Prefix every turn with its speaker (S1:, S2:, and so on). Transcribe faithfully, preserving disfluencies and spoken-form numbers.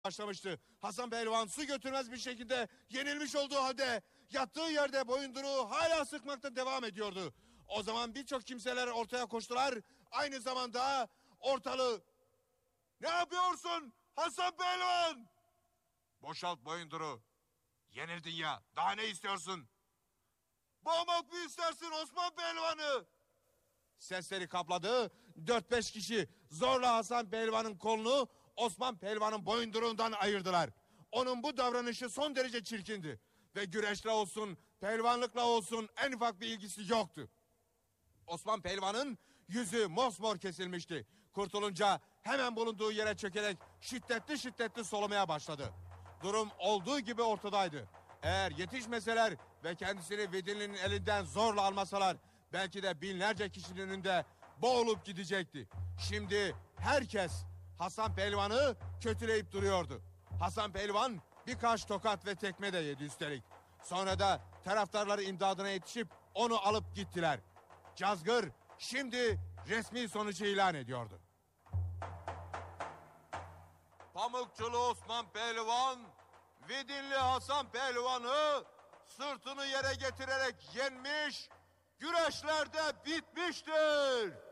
S1: başlamıştı. Hasan Pehlivan su götürmez bir şekilde yenilmiş olduğu halde yattığı yerde boyunduruğu hala sıkmakta devam ediyordu. O zaman birçok kimseler ortaya koştular. Aynı zamanda ortalığı "Ne yapıyorsun Hasan Pehlivan? Boşalt boyunduruğu. Yenildin ya. Daha ne istiyorsun? Boğmak mı istersin Osman Pehlivan'ı?" Sesleri kapladı. Dört beş kişi zorla Hasan Pehlivan'ın kolunu Osman Pehlivan'ın boyunduruğundan ayırdılar. Onun bu davranışı son derece çirkindi. Ve güreşle olsun, pehlivanlıkla olsun en ufak bir ilgisi yoktu. Osman Pehlivan'ın yüzü mosmor kesilmişti. Kurtulunca hemen bulunduğu yere çökerek şiddetli şiddetli solumaya başladı. Durum olduğu gibi ortadaydı. Eğer yetişmeseler ve kendisini Vidinli'nin elinden zorla almasalar belki de binlerce kişinin önünde boğulup gidecekti. Şimdi herkes Hasan Pehlivan'ı kötüleyip duruyordu. Hasan Pehlivan birkaç tokat ve tekme de yedi üstelik. Sonra da taraftarları imdadına yetişip onu alıp gittiler. Cazgır şimdi resmi sonucu ilan ediyordu. Pamukçulu Osman Pehlivan, Vidinli Hasan Pehlivan'ı sırtını yere getirerek yenmiş, güreşlerde bitmiştir.